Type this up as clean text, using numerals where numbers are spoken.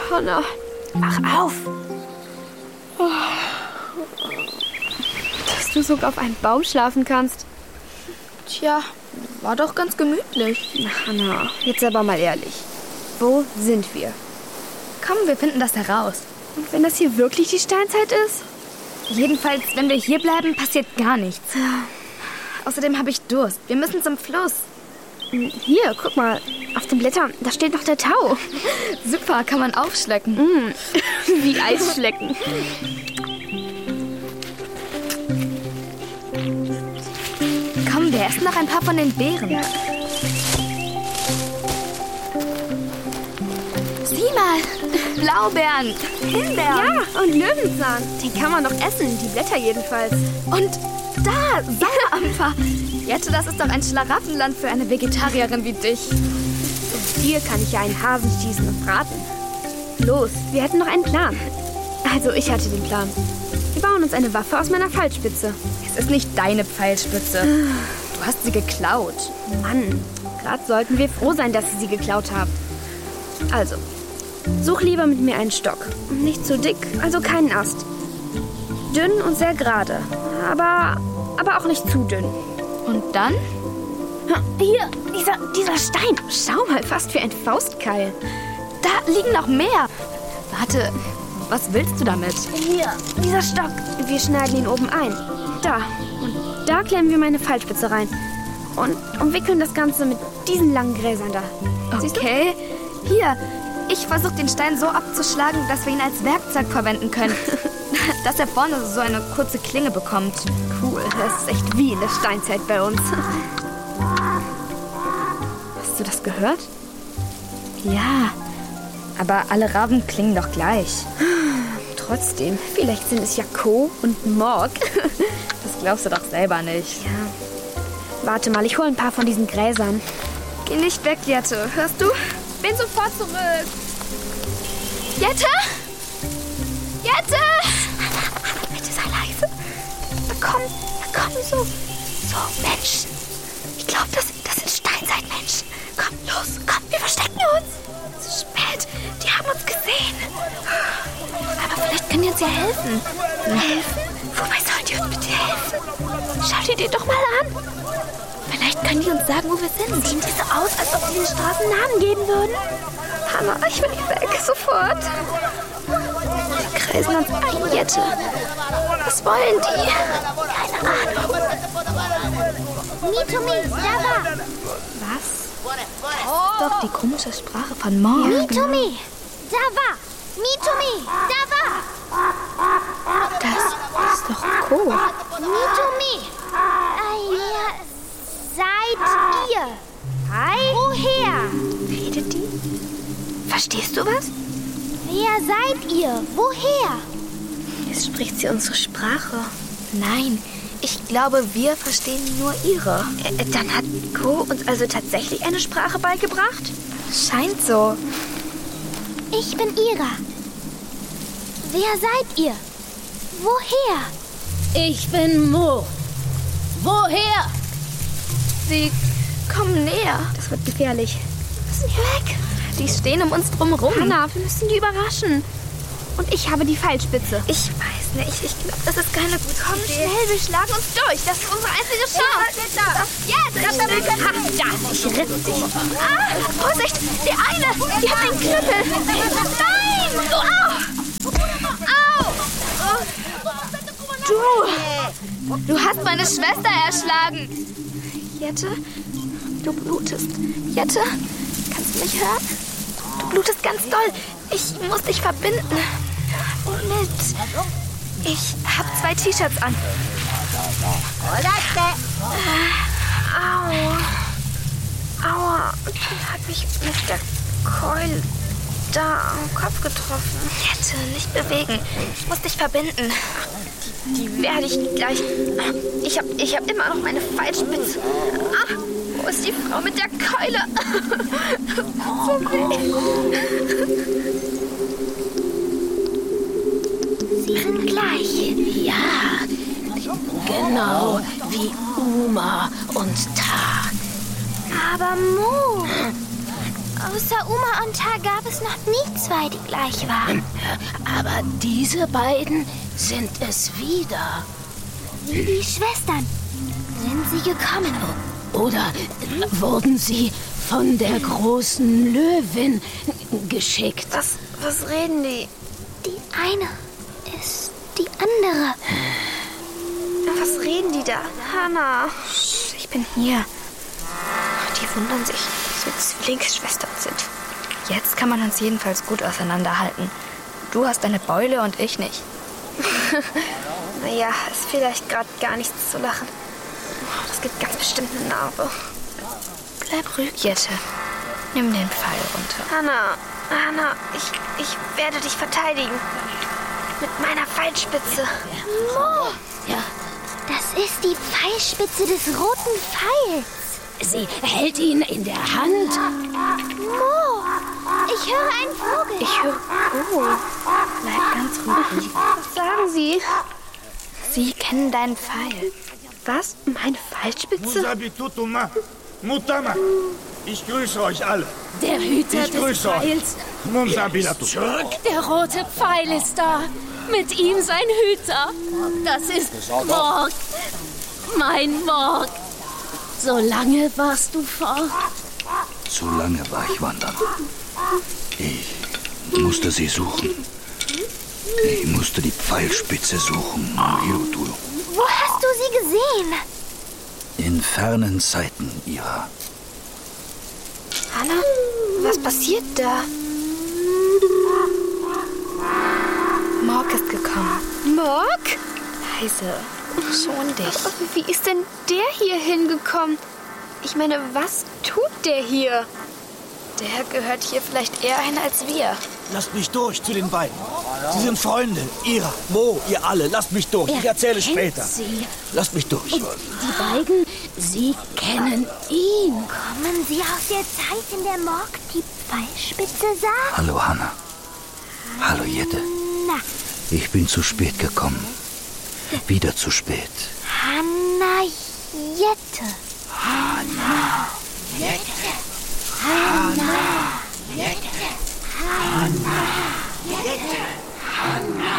Hannah, wach auf. Dass du sogar auf einem Baum schlafen kannst. Tja, war doch ganz gemütlich. Na, Hannah, jetzt aber mal ehrlich. Wo sind wir? Komm, wir finden das heraus. Und wenn das hier wirklich die Steinzeit ist? Jedenfalls, wenn wir hier bleiben, passiert gar nichts. Außerdem habe ich Durst. Wir müssen zum Fluss. Hier, guck mal. Auf den Blättern, da steht noch der Tau. Super, kann man aufschlecken. Wie Eisschlecken. Komm, wir essen noch ein paar von den Beeren. Ja. Sieh mal, Blaubeeren, Himbeeren. Ja, und Löwenzahn. Den kann man doch essen, die Blätter jedenfalls. Und da, Sauerampfer. Jette, das ist doch ein Schlaraffenland für eine Vegetarierin wie dich. Hier kann ich ja einen Hasen schießen und braten. Los, wir hätten noch einen Plan. Also, ich hatte den Plan. Wir bauen uns eine Waffe aus meiner Pfeilspitze. Es ist nicht deine Pfeilspitze. Du hast sie geklaut. Mann, gerade sollten wir froh sein, dass sie geklaut haben. Also, such lieber mit mir einen Stock. Nicht zu dick, also keinen Ast. Dünn und sehr gerade, aber auch nicht zu dünn. Und dann? Hier, dieser Stein. Schau mal, fast wie ein Faustkeil. Da liegen noch mehr. Warte, was willst du damit? Hier, dieser Stock. Wir schneiden ihn oben ein. Da. Und da klemmen wir meine Pfeilspitze rein. Und umwickeln das Ganze mit diesen langen Gräsern da. Okay. Hier, ich versuche den Stein so abzuschlagen, dass wir ihn als Werkzeug verwenden können. Dass er vorne so eine kurze Klinge bekommt. Cool, das ist echt wie in der Steinzeit bei uns. Hast du das gehört? Ja, aber alle Raben klingen doch gleich. Trotzdem, vielleicht sind es ja Ko und Morg. Das glaubst du doch selber nicht. Ja. Warte mal, ich hole ein paar von diesen Gräsern. Geh nicht weg, Jette. Hörst du? Bin sofort zurück. Jette? Jette! Bitte sei leise. Da kommen so Menschen. Ich glaube, das sind Steinzeitmenschen. Komm, los, komm, wir verstecken uns. Zu spät, die haben uns gesehen. Aber vielleicht können die uns ja helfen. Helfen? Wobei sollen die uns bitte helfen? Schau dir den doch mal an. Vielleicht können die uns sagen, wo wir sind. Sehen die so aus, als ob sie den Straßen Namen geben würden? Hannah, ich will weg, sofort. Die kreisen uns ein, Jette. Was wollen die? Keine Ahnung. Mitomi, da war. Was? Das ist doch die komische Sprache von Morg. Mitomi, da war. Mitomi, da war. Das ist doch Ko. Mitomi, wer seid ihr? Hi. Woher? Redet die? Verstehst du was? Wer seid ihr? Woher? Jetzt spricht sie unsere Sprache. Nein, ich glaube, wir verstehen nur ihre. Dann hat Ko uns also tatsächlich eine Sprache beigebracht? Scheint so. Ich bin Ira. Wer seid ihr? Woher? Ich bin Mo. Woher? Sie kommen näher. Das wird gefährlich. Müssen wir weg. Die stehen um uns drumherum. Hannah, wir müssen die überraschen. Und ich habe die Pfeilspitze. Ich weiß nicht. Ich glaube, das ist keine gute Idee. Schnell, wir schlagen uns durch. Das ist unsere einzige Chance. Ich ritte dich. Vorsicht, die eine. Die hat einen Knüppel. Nein! Au! Du hast meine Schwester erschlagen. Jette, du blutest. Jette, kannst du mich hören? Du blutest ganz doll. Ich muss dich verbinden. Womit? Ich habe 2 T-Shirts an. Aua. Die hat mich mit der Keule da am Kopf getroffen. Jette, nicht bewegen. Ich muss dich verbinden. Die werde ich gleich... Ich hab immer noch meine Pfeilspitze. Wo ist die Frau mit der Keule? So weh. Sie sind gleich. Ja, genau wie Uma und Tag. Aber Mo, außer Uma und Tag gab es noch nie zwei, die gleich waren. Aber diese beiden sind es wieder. Wie die Schwestern sind sie gekommen. Oder wurden sie von der großen Löwin geschickt? Was reden die? Die eine ist die andere. Was reden die da? Hannah, ich bin hier. Die wundern sich, dass wir Zwillingsschwestern sind. Jetzt kann man uns jedenfalls gut auseinanderhalten. Du hast eine Beule und ich nicht. Naja, ist vielleicht gerade gar nichts zu lachen. Das gibt ganz bestimmt eine Narbe. Bleib ruhig, Jette. Nimm den Pfeil runter. Hannah, ich werde dich verteidigen. Mit meiner Pfeilspitze. Mo, Ja, das ist die Pfeilspitze des roten Pfeils. sie hält ihn in der Hand. Mo, ich höre einen Vogel. Ich höre... Oh, bleib ganz ruhig. Was sagen Sie? Sie kennen deinen Pfeil. Was? Meine Pfeilspitze? Musabitutuma, Mutama. Ich grüße euch alle. Der Hüter Ich des grüße euch. Pfeils. Munsabilatu. Der rote Pfeil ist da. Mit ihm sein Hüter. Das ist Morg. Mein Morg. So lange warst du fort. Zu lange war ich wandern. Ich musste sie suchen. Ich musste die Pfeilspitze suchen, Hirotu. Wo hast du sie gesehen? In fernen Zeiten, Ira. Hannah, was passiert da? Morg ist gekommen. Morg? Leise, schon dich. Wie ist denn der hier hingekommen? Ich meine, was tut der hier? Der gehört hier vielleicht eher hin als wir. Lasst mich durch zu den beiden. Sie sind Freunde. Ira, Mo, ihr alle. Lasst mich durch. Ich erzähle später. Sie. Lasst mich durch. Die beiden, sie kennen ihn. Kommen sie aus der Zeit, in der Morg die Pfeilspitze sah? Hallo, Hanna. Hallo, Jette. Na, Ich bin zu spät gekommen. Wieder zu spät. Hannah Jette.